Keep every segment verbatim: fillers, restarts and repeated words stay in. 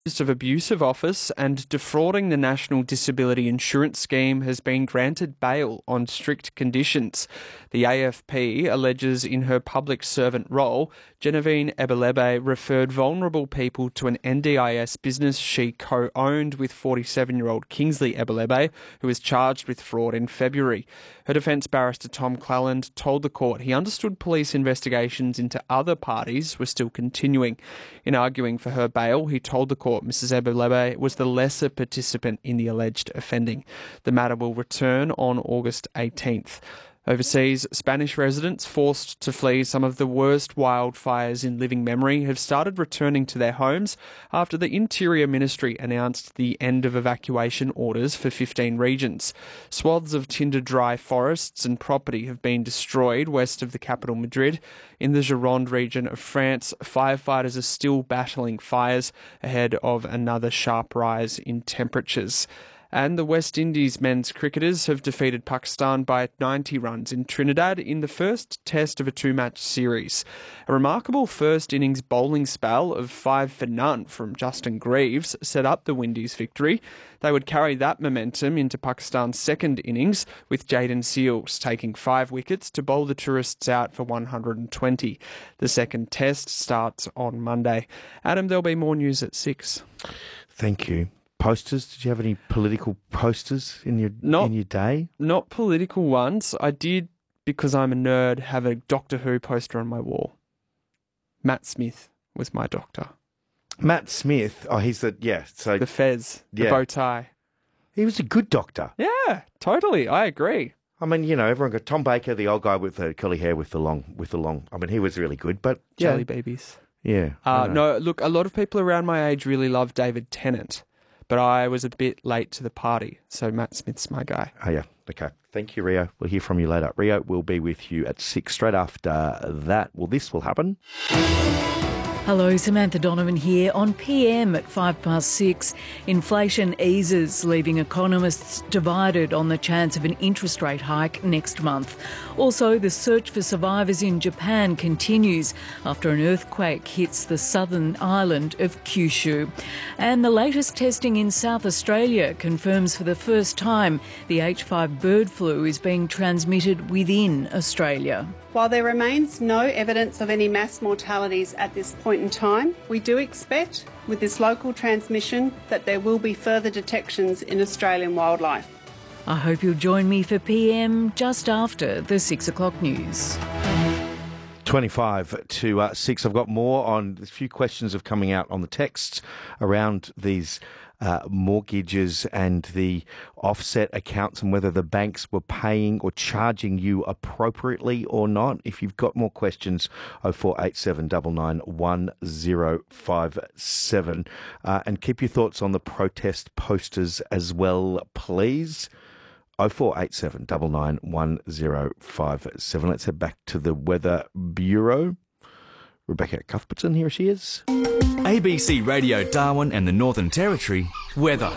Of abuse of office and defrauding the National Disability Insurance Scheme has been granted bail on strict conditions. The A F P alleges in her public servant role, Genevieve Ebelebe referred vulnerable people to an N D I S business she co-owned with forty-seven-year-old Kingsley Ebelebe, who was charged with fraud in February. Her defence barrister Tom Cleland told the court he understood police investigations into other parties were still continuing. In arguing for her bail, he told the court Missus Ebelebe was the lesser participant in the alleged offending. The matter will return on August eighteenth. Overseas, Spanish residents forced to flee some of the worst wildfires in living memory have started returning to their homes after the Interior Ministry announced the end of evacuation orders for fifteen regions. Swaths of tinder-dry forests and property have been destroyed west of the capital Madrid. In the Gironde region of France, firefighters are still battling fires ahead of another sharp rise in temperatures. And the West Indies men's cricketers have defeated Pakistan by ninety runs in Trinidad in the first test of a two-match series. A remarkable first innings bowling spell of five for none from Justin Greaves set up the Windies' victory. They would carry that momentum into Pakistan's second innings, with Jaden Seals taking five wickets to bowl the tourists out for one hundred twenty. The second test starts on Monday. Adam, there'll be more news at six. Thank you. Posters? Did you have any political posters in your not, in your day? Not political ones. I did, because I'm a nerd, have a Doctor Who poster on my wall. Matt Smith was my doctor. Matt Smith? Oh, he's the, yeah. So The fez, the yeah. bow tie. He was a good doctor. Yeah, totally. I agree. I mean, you know, everyone got Tom Baker, the old guy with the curly hair with the long, with the long. I mean, he was really good, but Jelly yeah. babies. Yeah. Uh, no, look, a lot of people around my age really love David Tennant. But I was a bit late to the party, so Matt Smith's my guy. Oh, yeah. Okay. Thank you, Rio. We'll hear from you later. Rio will be with you at six straight after that. Well, this will happen. Hello, Samantha Donovan here. On P M at five past six, inflation eases, leaving economists divided on the chance of an interest rate hike next month. Also, the search for survivors in Japan continues after an earthquake hits the southern island of Kyushu. And the latest testing in South Australia confirms for the first time the H five bird flu is being transmitted within Australia. While there remains no evidence of any mass mortalities at this point in time, we do expect, with this local transmission, that there will be further detections in Australian wildlife. I hope you'll join me for P M just after the six o'clock news. twenty-five to uh, six. I've got more on a few questions of coming out on the texts around these uh, mortgages and the offset accounts and whether the banks were paying or charging you appropriately or not. If you've got more questions, oh four eight seven nine nine one oh five seven. Uh, and keep your thoughts on the protest posters as well, please. oh four eight seven nine nine one oh five seven. Let's head back to the Weather Bureau. Rebecca Cuthbertson, here she is. A B C Radio Darwin and the Northern Territory weather.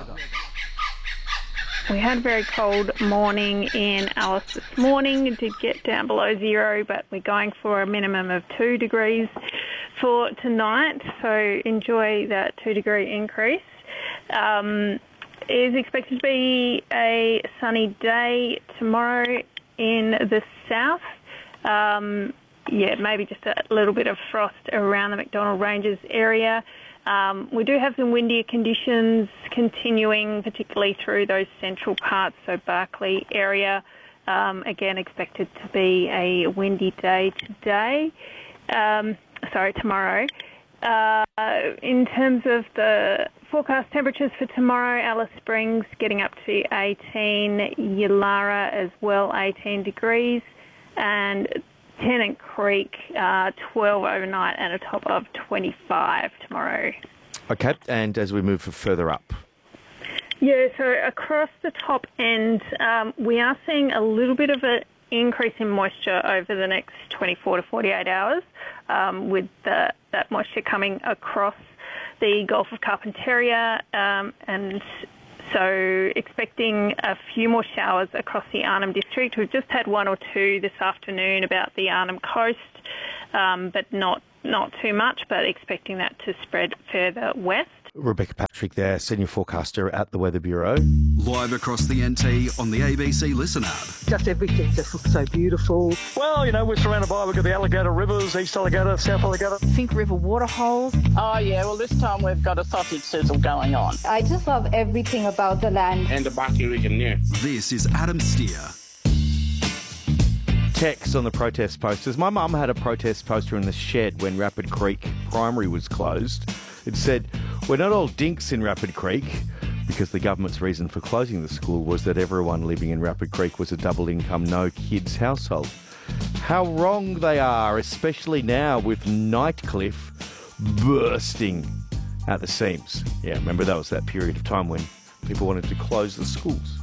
We had a very cold morning in Alice this morning. It did get down below zero, but we're going for a minimum of two degrees for tonight, so enjoy that two degree increase. Um, it is expected to be a sunny day tomorrow in the south. Um, yeah, maybe just a little bit of frost around the McDonnell Ranges area. Um, we do have some windier conditions continuing, particularly through those central parts, so Barkly area. Um, again, expected to be a windy day today. Um, sorry, tomorrow. Uh, in terms of the forecast temperatures for tomorrow, Alice Springs getting up to eighteen, Yulara as well, eighteen degrees, and Tennant Creek, uh, twelve overnight and a top of twenty-five tomorrow. Okay, and as we move further up? Yeah, so across the top end, um, we are seeing a little bit of an increase in moisture over the next twenty-four to forty-eight hours, um, with the, that moisture coming across the Gulf of Carpentaria, um, and so expecting a few more showers across the Arnhem District. We've just had one or two this afternoon about the Arnhem Coast, um, but not, not too much, but expecting that to spread further west. Rebecca Patrick there, senior forecaster at the Weather Bureau. Live across the N T on the A B C Listen app. Just everything just looks so beautiful. Well, you know, we're surrounded by, we've got the Alligator Rivers, East Alligator, South Alligator. Fink River waterholes. Oh, yeah, well, this time we've got a sausage sizzle going on. I just love everything about the land. And the Barkly region there. This is Adam Steer. Text on the protest posters. My mum had a protest poster in the shed when Rapid Creek Primary was closed. It said, "We're not all dinks in Rapid Creek," because the government's reason for closing the school was that everyone living in Rapid Creek was a double income, no kids household. How wrong they are, especially now with Nightcliff bursting at the seams. Yeah, remember that was that period of time when people wanted to close the schools.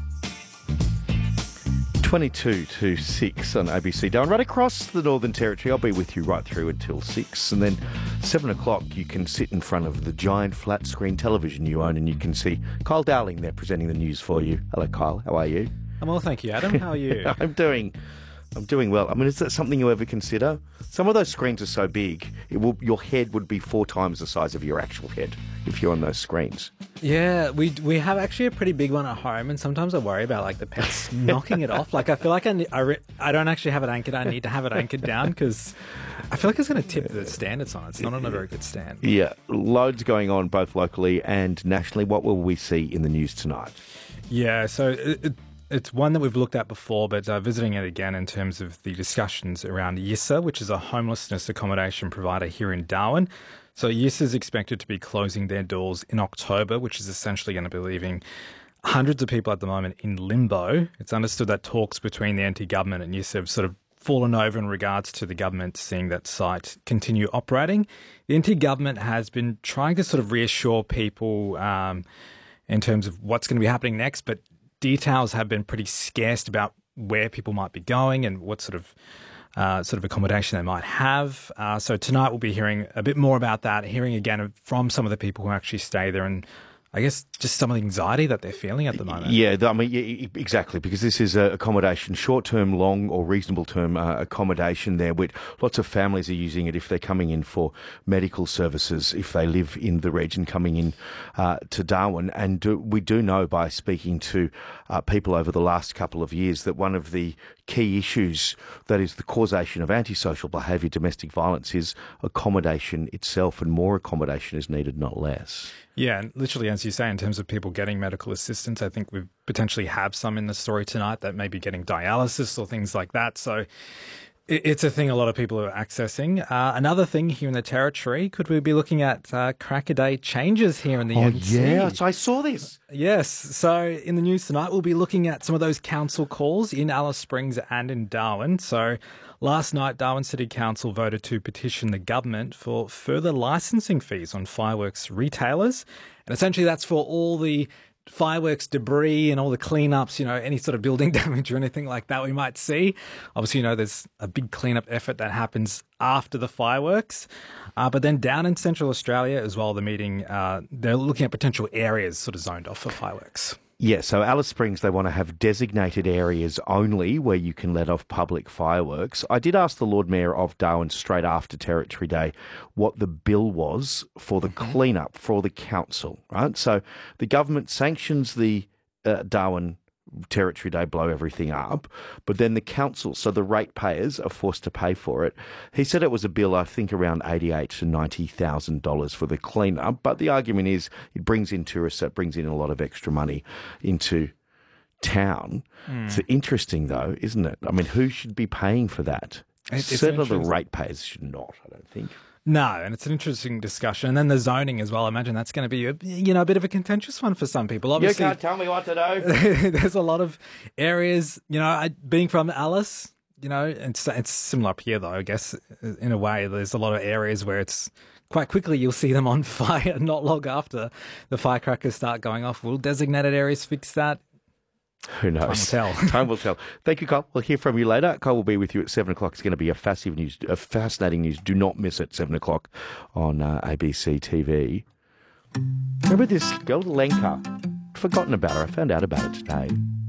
twenty-two to six on A B C Darwin, right across the Northern Territory. I'll be with you right through until six, and then seven o'clock you can sit in front of the giant flat screen television you own and you can see Kyle Dowling there presenting the news for you. Hello Kyle, how are you? I'm well, thank you, Adam. How are you? I'm doing I'm doing well. I mean, is that something you ever consider? Some of those screens are so big, it will, your head would be four times the size of your actual head if you're on those screens. Yeah, we we have actually a pretty big one at home, and sometimes I worry about like the pets knocking it off. Like I feel like I, I, re- I don't actually have it anchored. I need to have it anchored down because I feel like it's going to tip the stand it's on. It's not on a very good stand. Yeah, loads going on both locally and nationally. What will we see in the news tonight? Yeah, so it, it, it's one that we've looked at before, but uh, visiting it again in terms of the discussions around Yissa, which is a homelessness accommodation provider here in Darwin. So Yissa is expected to be closing their doors in October, which is essentially going to be leaving hundreds of people at the moment in limbo. It's understood that talks between the N T government and Yissa have sort of fallen over in regards to the government seeing that site continue operating. The N T government has been trying to sort of reassure people um, in terms of what's going to be happening next, but details have been pretty scarce about where people might be going and what sort of uh, sort of accommodation they might have. Uh, so tonight we'll be hearing a bit more about that, hearing again from some of the people who actually stay there, and I guess just some of the anxiety that they're feeling at the moment. Yeah, I mean, yeah, exactly, because this is a accommodation, short-term, long or reasonable-term uh, accommodation there, which lots of families are using it if they're coming in for medical services, if they live in the region coming in uh, to Darwin. And uh, we do know by speaking to uh, people over the last couple of years that one of the key issues that is the causation of antisocial behaviour, domestic violence, is accommodation itself, and more accommodation is needed, not less. Yeah, and literally, as you say, in terms of people getting medical assistance, I think we potentially have some in the story tonight that may be getting dialysis or things like that. So it's a thing a lot of people are accessing. Uh, another thing here in the Territory, could we be looking at uh, crack a day changes here in the oh, N T? Oh, yes, I saw this. Yes. So in the news tonight, we'll be looking at some of those council calls in Alice Springs and in Darwin. So last night, Darwin City Council voted to petition the government for further licensing fees on fireworks retailers. And essentially that's for all the fireworks debris and all the cleanups, you know, any sort of building damage or anything like that we might see. Obviously, you know, there's a big cleanup effort that happens after the fireworks. Uh, but then down in Central Australia as well, the meeting, uh, they're looking at potential areas sort of zoned off for fireworks. Yeah, so Alice Springs, they want to have designated areas only where you can let off public fireworks. I did ask the Lord Mayor of Darwin straight after Territory Day what the bill was for the mm-hmm. cleanup for the council, right? So the government sanctions the uh, Darwin Territory Day, blow everything up, but then the council, so the ratepayers, are forced to pay for it. He said it was a bill, I think, around eighty-eight to ninety thousand dollars for the cleanup, but the argument is it brings in tourists, it brings in a lot of extra money into town. Mm. It's interesting, though, isn't it? I mean, who should be paying for that? It, Certainly the ratepayers should not, I don't think. No, and it's an interesting discussion. And then the zoning as well. I imagine that's going to be, a, you know, a bit of a contentious one for some people. Obviously, you can't tell me what to do. There's a lot of areas, you know, I, being from Alice, you know, it's, it's similar up here, though, I guess, in a way. There's a lot of areas where it's quite quickly you'll see them on fire not long after the firecrackers start going off. Will designated areas fix that? Who knows? Time will tell. Time will tell. Thank you, Carl. We'll hear from you later. Carl will be with you at seven o'clock. It's going to be a fascinating news. A fascinating news. Do not miss it. seven o'clock on uh, A B C T V. Remember this girl, Lenka? I'd forgotten about her. I found out about it today.